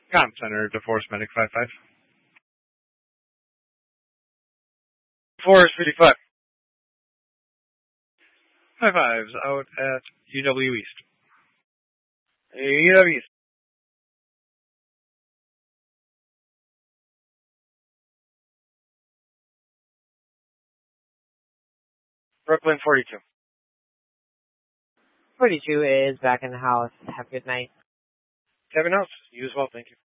Com Center, DeForest Medic 55. Forest 55. 55's out at UW East. UW East. Brooklyn 42. 42 is back in the house. Have a good night. Kevin House, you as well, thank you.